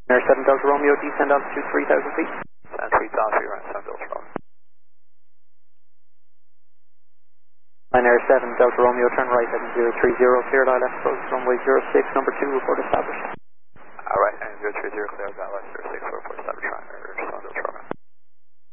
Air 7 Delta Romeo, descend altitude 3,000 feet. And 3,000 feet around San Delta Romeo. Air 7 Delta Romeo, turn right heading 030, cleared ILS approach runway 06, number 2, report established. Alright, and 030, cleared ILS 06.